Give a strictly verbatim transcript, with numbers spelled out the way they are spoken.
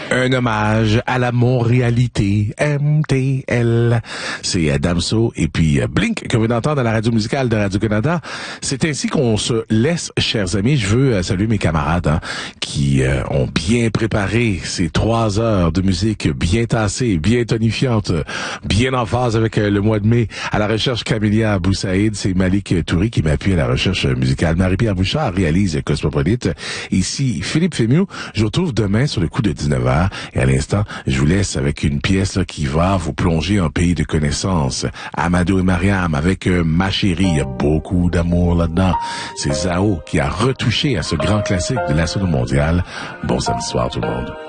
Un hommage à la Montréalité, M T L. C'est Damso et puis Blink que vous venez d'entendre à la radio musicale de Radio-Canada. C'est ainsi qu'on se laisse, chers amis. Je veux saluer mes camarades hein, qui euh, ont bien préparé ces trois heures de musique bien tassée, bien tonifiante, bien en phase avec le mois de mai. À la recherche, Camélia Aboussaïd, c'est Malik Touri qui m'appuie à la recherche musicale. Marie-Pierre Bouchard réalise Cosmopolite. Ici, Philippe Fémieux. Je vous retrouve demain sur le coup de dix-neuf heures. Et à l'instant, je vous laisse avec une pièce là, qui va vous plonger en pays de connaissances. Amadou et Mariam avec euh, Ma Chérie. Il y a beaucoup d'amour là-dedans. C'est Zao qui a retouché à ce grand classique de la scène mondiale. Bon samedi soir tout le monde.